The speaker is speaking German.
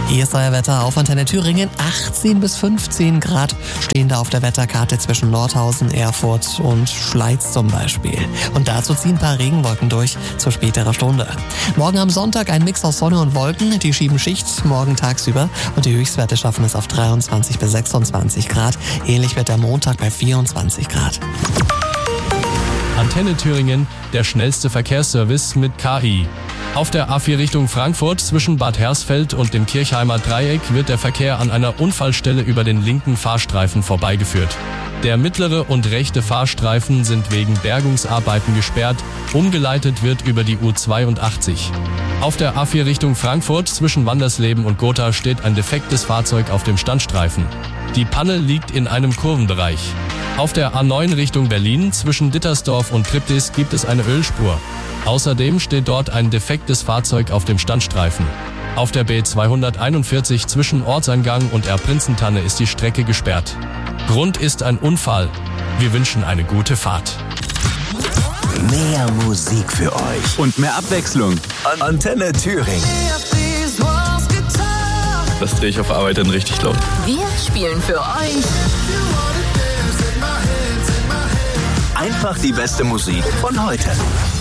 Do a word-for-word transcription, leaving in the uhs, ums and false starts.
Hier ist euer Wetter auf Antenne Thüringen. achtzehn bis fünfzehn Grad stehen da auf der Wetterkarte zwischen Nordhausen, Erfurt und Schleiz zum Beispiel. Und dazu ziehen ein paar Regenwolken durch zur späteren Stunde. Morgen am Sonntag ein Mix aus Sonne und Wolken. Die schieben Schicht morgen tagsüber und die Höchstwerte schaffen es auf dreiundzwanzig bis sechsundzwanzig Grad. Ähnlich wird der Montag bei vierundzwanzig Grad. Antenne Thüringen, der schnellste Verkehrsservice mit K I. Auf der A vier Richtung Frankfurt zwischen Bad Hersfeld und dem Kirchheimer Dreieck wird der Verkehr an einer Unfallstelle über den linken Fahrstreifen vorbeigeführt. Der mittlere und rechte Fahrstreifen sind wegen Bergungsarbeiten gesperrt, umgeleitet wird über die U zweiundachtzig. Auf der A vier Richtung Frankfurt zwischen Wandersleben und Gotha steht ein defektes Fahrzeug auf dem Standstreifen. Die Panne liegt in einem Kurvenbereich. Auf der A neun Richtung Berlin zwischen Dittersdorf und Triptis gibt es eine Ölspur. Außerdem steht dort ein defektes Fahrzeug auf dem Standstreifen. Auf der B zweihunderteinundvierzig zwischen Ortseingang und Erprinzentanne ist die Strecke gesperrt. Grund ist ein Unfall. Wir wünschen eine gute Fahrt. Mehr Musik für euch und mehr Abwechslung. Antenne Thüringen. Das drehe ich auf Arbeit dann richtig laut. Wir spielen für euch Einfach die beste Musik von heute.